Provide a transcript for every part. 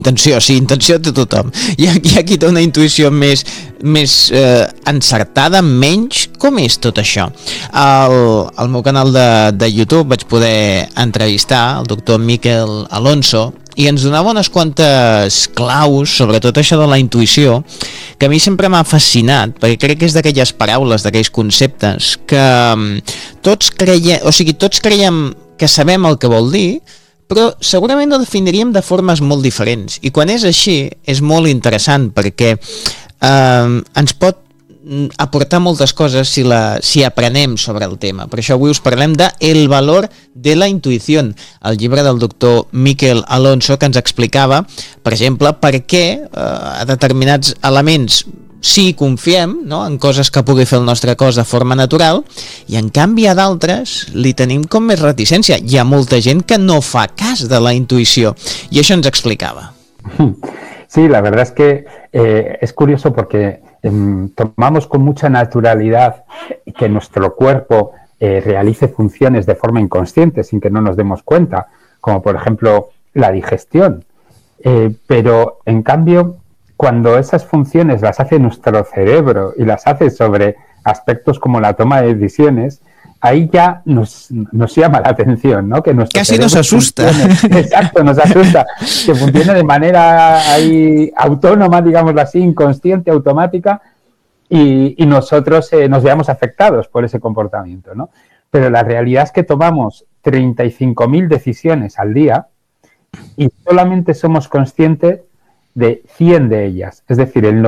Intenció, sí, intenció té tothom. Hi ha qui té una intuïció més encertada, menys. Com és tot això? Al meu canal de YouTube vaig poder entrevistar el doctor Miquel Alonso i ens donava unes quantes claus sobre tot això de la intuïció que a mi sempre m'ha fascinat, perquè crec que és d'aquelles paraules, d'aquells conceptes que tots creiem que sabem el que vol dir, però segurament ho definiríem de formes molt diferents. I quan és així, és molt interessant, perquè ens pot aportar moltes coses si aprenem sobre el tema. Per això avui us parlem de El valor de la intuïció, el llibre del doctor Miquel Alonso, que ens explicava, per exemple, per què a determinats elements sí confiem, no?, en coses que pugui fer el nostre cos de forma natural, i en canvi a d'altres li tenim com més reticència. Hi ha molta gent que no fa cas de la intuïció, i això ens explicava. Sí, la verdad es que es curioso porque tomamos con mucha naturalidad que nuestro cuerpo realice funciones de forma inconsciente sin que no nos demos cuenta, como por ejemplo la digestión. Pero en cambio, cuando esas funciones las hace nuestro cerebro y las hace sobre aspectos como la toma de decisiones, ahí ya nos llama la atención, ¿no? Que nuestro casi nos asusta. Exacto, nos asusta. Que funcione de manera ahí autónoma, digámoslo así, inconsciente, automática, y nosotros nos veamos afectados por ese comportamiento, ¿no? Pero la realidad es que tomamos 35.000 decisiones al día y solamente somos conscientes de 100 de ellas. Es decir, el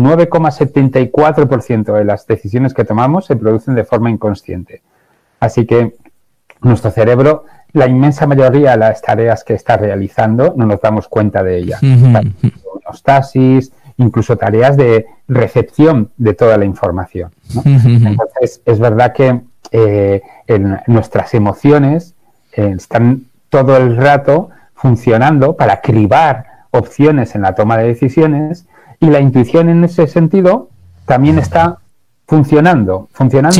99,74% de las decisiones que tomamos se producen de forma inconsciente. Así que nuestro cerebro, la inmensa mayoría de las tareas que está realizando, no nos damos cuenta de ellas. Homeostasis, incluso tareas de recepción de toda la información, ¿no? Entonces, es verdad que nuestras emociones están todo el rato funcionando para cribar opciones en la toma de decisiones, y la intuición en ese sentido también está funcionando sí,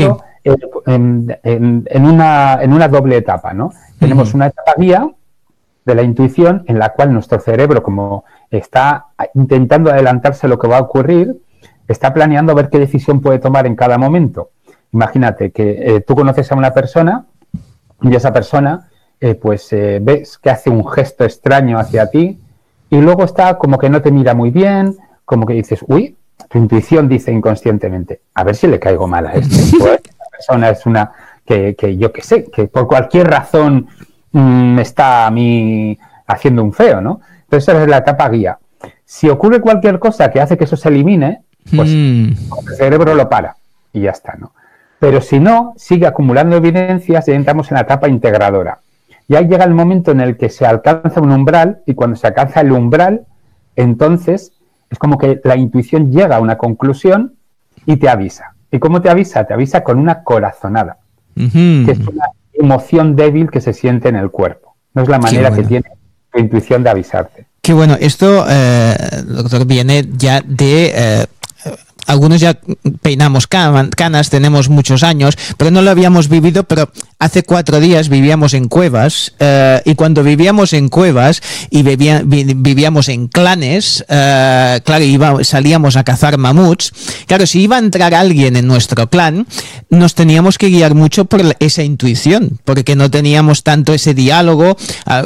en una doble etapa, ¿no? Tenemos una etapa guía de la intuición en la cual nuestro cerebro, como está intentando adelantarse lo que va a ocurrir, está planeando ver qué decisión puede tomar en cada momento. Imagínate que tú conoces a una persona y esa persona ves que hace un gesto extraño hacia ti, y luego está como que no te mira muy bien, como que dices, uy, tu intuición dice inconscientemente, a ver si le caigo mal a este. Pues esta persona es una que yo qué sé, que por cualquier razón me está a mí haciendo un feo, ¿no? Entonces esa es la etapa guía. Si ocurre cualquier cosa que hace que eso se elimine, pues el cerebro lo para y ya está, ¿no? Pero si no, sigue acumulando evidencias y entramos en la etapa integradora. Y ahí llega el momento en el que se alcanza un umbral, y cuando se alcanza el umbral, entonces es como que la intuición llega a una conclusión y te avisa. ¿Y cómo te avisa? Te avisa con una corazonada, que es una emoción débil que se siente en el cuerpo. No es la manera que tiene tu intuición de avisarte. Qué bueno. Esto, doctor, viene ya de... algunos ya peinamos canas, tenemos muchos años, pero no lo habíamos vivido, pero hace 4 días vivíamos en cuevas, y cuando vivíamos en cuevas y vivíamos en clanes, claro, salíamos a cazar mamuts. Claro, si iba a entrar alguien en nuestro clan, nos teníamos que guiar mucho por esa intuición, porque no teníamos tanto ese diálogo,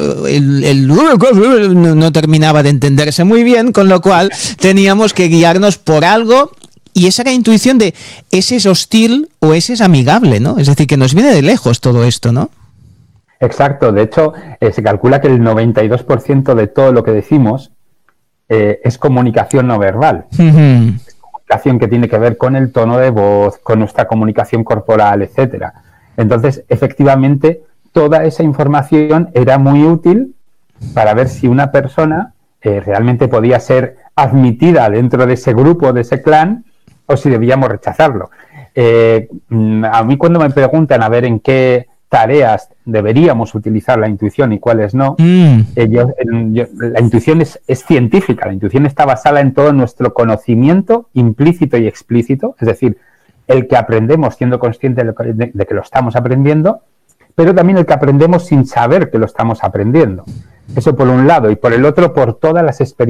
no terminaba de entenderse muy bien, con lo cual teníamos que guiarnos por algo. Y esa era la intuición de ese es hostil o ese es amigable, ¿no? Es decir, que nos viene de lejos todo esto, ¿no? Exacto. De hecho, se calcula que el 92% de todo lo que decimos es comunicación no verbal. Es comunicación que tiene que ver con el tono de voz, con nuestra comunicación corporal, etcétera. Entonces, efectivamente, toda esa información era muy útil para ver si una persona realmente podía ser admitida dentro de ese grupo, de ese clan, o si debíamos rechazarlo. A mí, cuando me preguntan a ver en qué tareas deberíamos utilizar la intuición y cuáles no, la intuición es científica. La intuición está basada en todo nuestro conocimiento implícito y explícito, es decir, el que aprendemos siendo conscientes de que lo estamos aprendiendo, pero también el que aprendemos sin saber que lo estamos aprendiendo. Eso por un lado, y por el otro, por todas las experiencias